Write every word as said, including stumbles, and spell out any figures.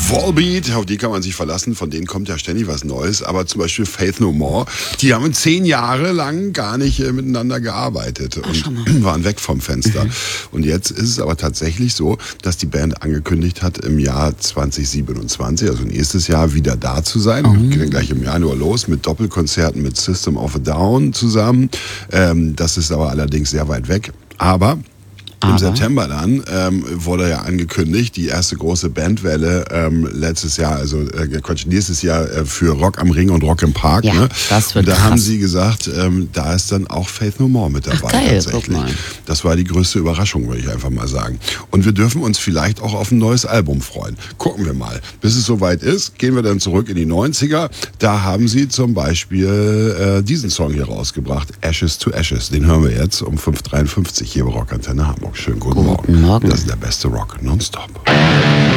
Volbeat, auf die kann man sich verlassen, von denen kommt ja ständig was Neues, aber zum Beispiel Faith No More, die haben zehn Jahre lang gar nicht äh, miteinander gearbeitet und Ach, waren weg vom Fenster. Mhm. Und jetzt ist es aber tatsächlich so, dass die Band angekündigt hat, im Jahr zwanzig siebenundzwanzig, also nächstes Jahr, wieder da zu sein. Mhm. Geht dann gleich im Januar los mit Doppelkonzerten mit System of a Down zusammen. Ähm, das ist aber allerdings sehr weit weg. Aber Im Aber. September dann ähm, wurde ja angekündigt, die erste große Bandwelle ähm, letztes Jahr, also äh, Quatsch, nächstes Jahr äh, für Rock am Ring und Rock im Park. Ja, ne? das wird und da krass. haben sie gesagt, ähm, da ist dann auch Faith No More mit dabei. Ach, geil, tatsächlich. guck mal. Das war die größte Überraschung, würde ich einfach mal sagen. Und wir dürfen uns vielleicht auch auf ein neues Album freuen. Gucken wir mal. Bis es soweit ist, gehen wir dann zurück in die neunziger. Da haben sie zum Beispiel äh, diesen Song hier rausgebracht, Ashes to Ashes. Den hören wir jetzt um fünf Uhr dreiundfünfzig hier bei Rockantenne Hamburg. Schönen guten, Guten Morgen. Morgen. Das ist der beste Rock nonstop.